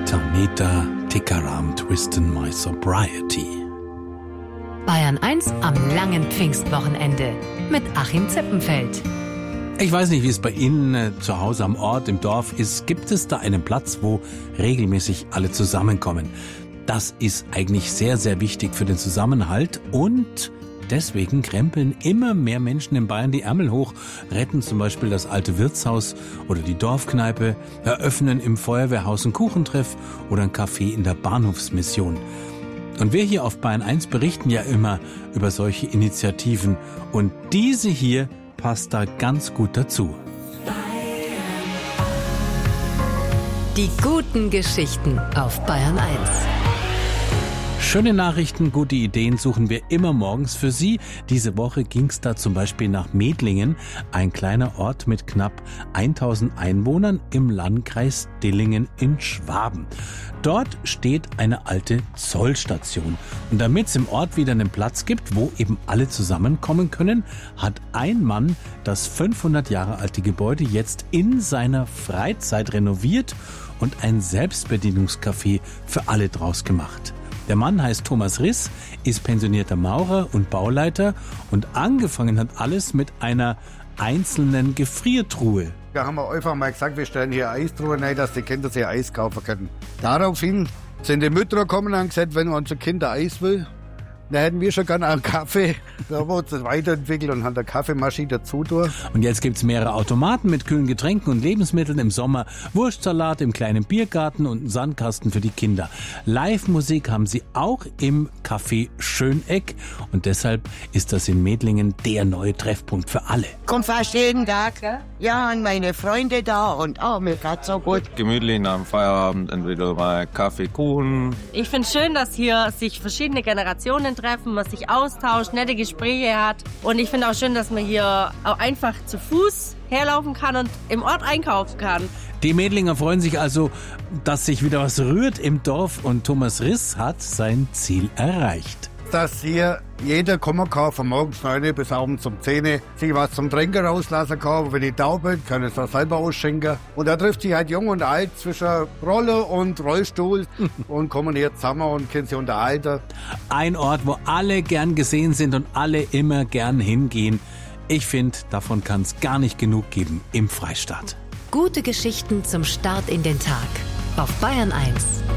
Tameta Tikaram Twisten My Sobriety. Bayern 1 am langen Pfingstwochenende mit Achim Zippenfeld. Ich weiß nicht, wie es bei Ihnen zu Hause am Ort, im Dorf ist. Gibt es da einen Platz, wo regelmäßig alle zusammenkommen? Das ist eigentlich sehr, sehr wichtig für den Zusammenhalt und deswegen krempeln immer mehr Menschen in Bayern die Ärmel hoch, retten zum Beispiel das alte Wirtshaus oder die Dorfkneipe, eröffnen im Feuerwehrhaus einen Kuchentreff oder ein Café in der Bahnhofsmission. Und wir hier auf Bayern 1 berichten ja immer über solche Initiativen und diese hier passt da ganz gut dazu. Die guten Geschichten auf Bayern 1. Schöne Nachrichten, gute Ideen suchen wir immer morgens für Sie. Diese Woche ging es da zum Beispiel nach Medlingen, ein kleiner Ort mit knapp 1000 Einwohnern im Landkreis Dillingen in Schwaben. Dort steht eine alte Zollstation. Und damit es im Ort wieder einen Platz gibt, wo eben alle zusammenkommen können, hat ein Mann das 500 Jahre alte Gebäude jetzt in seiner Freizeit renoviert und ein Selbstbedienungscafé für alle draus gemacht. Der Mann heißt Thomas Riss, ist pensionierter Maurer und Bauleiter und angefangen hat alles mit einer einzelnen Gefriertruhe. Da haben wir einfach mal gesagt, wir stellen hier Eistruhe rein, dass die Kinder sich Eis kaufen können. Daraufhin sind die Mütter gekommen und haben gesagt, wenn unser Kind Eis will, dann hätten wir schon gerne einen Kaffee. Da haben wir uns das weiterentwickelt und haben eine Kaffeemaschine dazu durch. Und jetzt gibt's mehrere Automaten mit kühlen Getränken und Lebensmitteln im Sommer, Wurstsalat im kleinen Biergarten und einen Sandkasten für die Kinder. Live-Musik haben sie auch im Café Schöneck und deshalb ist das in Medlingen der neue Treffpunkt für alle. Komm fast jeden Tag. Ja, und meine Freunde da und mir geht's so gut. Gemütlich nach dem Feierabend entweder mal Kaffee, Kuchen. Ich finde es schön, dass hier sich verschiedene Generationen treffen, man sich austauscht, nette Gespräche hat. Und ich finde auch schön, dass man hier auch einfach zu Fuß herlaufen kann und im Ort einkaufen kann. Die Medlinger freuen sich also, dass sich wieder was rührt im Dorf und Thomas Riss hat sein Ziel erreicht. Dass hier jeder kommen kann, von morgens 9 bis abends um 10, sich was zum Trinken rauslassen kann. Wenn ich da bin, kann ich es auch selber ausschenken. Und da trifft sich halt Jung und Alt zwischen Rolle und Rollstuhl und kommen hier zusammen und können sich unterhalten. Ein Ort, wo alle gern gesehen sind und alle immer gern hingehen. Ich finde, davon kann es gar nicht genug geben im Freistaat. Gute Geschichten zum Start in den Tag auf Bayern 1.